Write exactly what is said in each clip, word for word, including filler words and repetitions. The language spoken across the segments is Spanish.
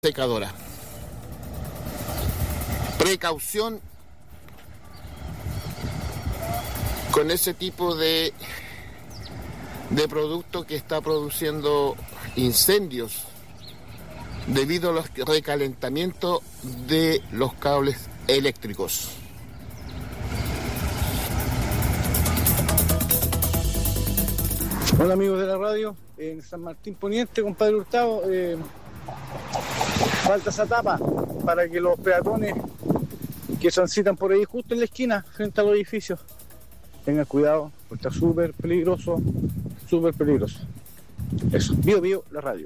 secadora. Precaución con ese tipo de, de producto que está produciendo incendios debido a los recalentamientos de los cables eléctricos. Hola amigos de la radio, en San Martín Poniente, compadre Hurtado, eh, falta esa tapa para que los peatones que transitan por ahí justo en la esquina, frente a los edificios, tengan cuidado, porque está súper peligroso, súper peligroso. Eso, Bio Bio, la radio.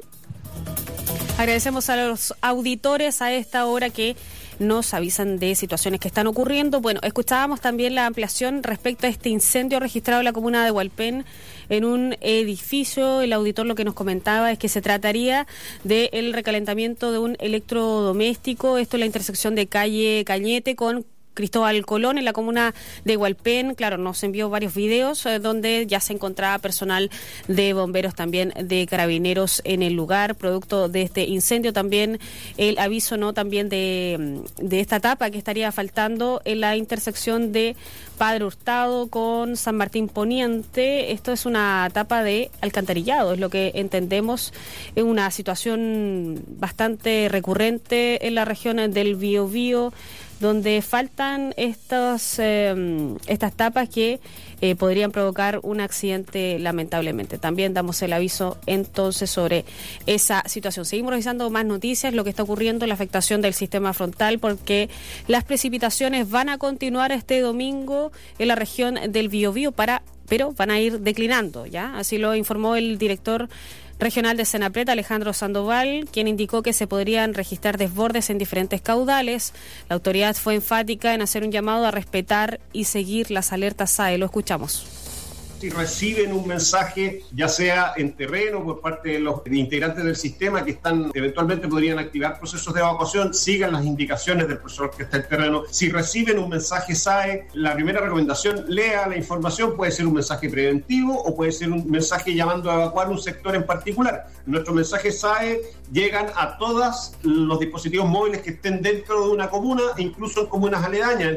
Agradecemos a los auditores a esta hora que nos avisan de situaciones que están ocurriendo. Bueno, escuchábamos también la ampliación respecto a este incendio registrado en la comuna de Hualpén en un edificio. El auditor lo que nos comentaba es que se trataría del recalentamiento de un electrodoméstico. Esto es la intersección de calle Cañete con Cristóbal Colón en la comuna de Hualpén. Claro, nos envió varios videos eh, donde ya se encontraba personal de bomberos, también de carabineros en el lugar, producto de este incendio. También el aviso no también de, de esta tapa que estaría faltando en la intersección de Padre Hurtado con San Martín Poniente. Esto es una tapa de alcantarillado, es lo que entendemos, es una situación bastante recurrente en la región del Biobío, donde faltan estas eh, estas tapas que eh, podrían provocar un accidente lamentablemente. También damos el aviso entonces sobre esa situación. Seguimos revisando más noticias, lo que está ocurriendo, la afectación del sistema frontal, porque las precipitaciones van a continuar este domingo en la región del Biobío, para, pero van a ir declinando, ¿ya? Así lo informó el director regional de Senapred, Alejandro Sandoval, quien indicó que se podrían registrar desbordes en diferentes caudales. La autoridad fue enfática en hacer un llamado a respetar y seguir las alertas S A E. Lo escuchamos. Si reciben un mensaje, ya sea en terreno por parte de los integrantes del sistema que están eventualmente podrían activar procesos de evacuación, sigan las indicaciones del profesor que está en terreno. Si reciben un mensaje S A E, la primera recomendación, lea la información. Puede ser un mensaje preventivo o puede ser un mensaje llamando a evacuar un sector en particular. Nuestros mensajes S A E llegan a todos los dispositivos móviles que estén dentro de una comuna e incluso en comunas aledañas.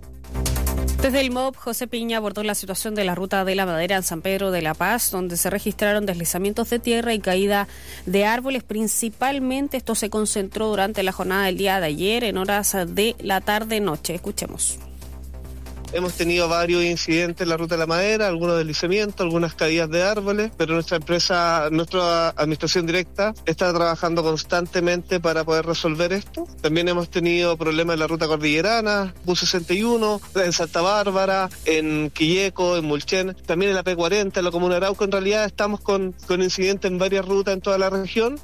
Desde el M O B, José Piña abordó la situación de la ruta de la Madera en San Pedro de la Paz, donde se registraron deslizamientos de tierra y caída de árboles. Principalmente esto se concentró durante la jornada del día de ayer en horas de la tarde-noche. Escuchemos. Hemos tenido varios incidentes en la ruta de la madera, algunos deslizamientos, algunas caídas de árboles, pero nuestra empresa, nuestra administración directa está trabajando constantemente para poder resolver esto. También hemos tenido problemas en la ruta cordillerana, bus sesenta y uno, en Santa Bárbara, en Quilleco, en Mulchen, también en la P cuarenta, en la comuna de Arauco. En realidad estamos con, con incidentes en varias rutas en toda la región.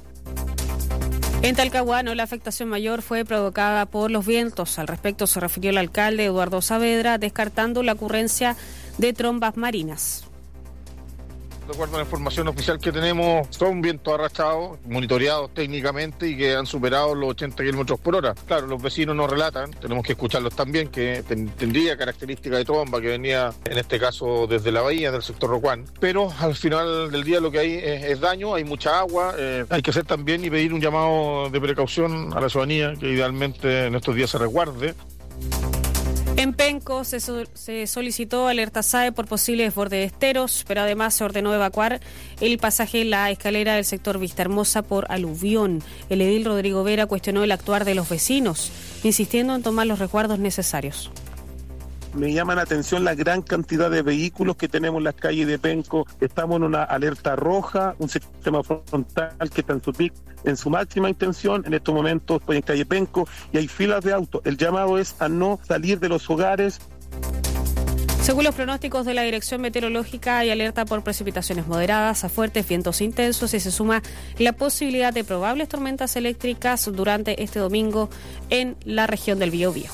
En Talcahuano, la afectación mayor fue provocada por los vientos. Al respecto se refirió el alcalde Eduardo Saavedra, descartando la ocurrencia de trombas marinas. De acuerdo a la información oficial que tenemos, son vientos arrastrados, monitoreados técnicamente y que han superado los ochenta kilómetros por hora. Claro, los vecinos nos relatan, tenemos que escucharlos también, que ten, tendría característica de tromba, que venía en este caso desde la bahía, del sector Rocuán. Pero al final del día lo que hay es, es daño, hay mucha agua, eh, hay que hacer también y pedir un llamado de precaución a la ciudadanía, que idealmente en estos días se resguarde. En Penco se, so, se solicitó alerta S A E por posibles desbordes de esteros, pero además se ordenó evacuar el pasaje en la escalera del sector Vista Hermosa por aluvión. El edil Rodrigo Vera cuestionó el actuar de los vecinos, insistiendo en tomar los resguardos necesarios. Me llama la atención la gran cantidad de vehículos que tenemos en las calles de Penco. Estamos en una alerta roja, un sistema frontal que está en su pic, en su máxima intención. En estos momentos estoy en calle Penco y hay filas de autos. El llamado es a no salir de los hogares. Según los pronósticos de la Dirección Meteorológica, hay alerta por precipitaciones moderadas a fuertes, vientos intensos, y se suma la posibilidad de probables tormentas eléctricas durante este domingo en la región del Biobío.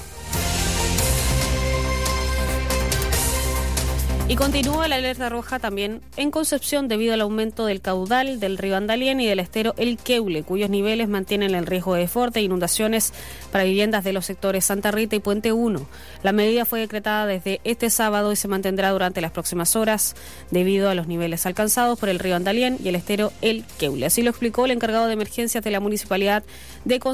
Y continúa la alerta roja también en Concepción debido al aumento del caudal del río Andalién y del estero El Queule, cuyos niveles mantienen el riesgo de desborde e inundaciones para viviendas de los sectores Santa Rita y Puente uno. La medida fue decretada desde este sábado y se mantendrá durante las próximas horas debido a los niveles alcanzados por el río Andalién y el estero El Queule. Así lo explicó el encargado de emergencias de la Municipalidad de Concepción,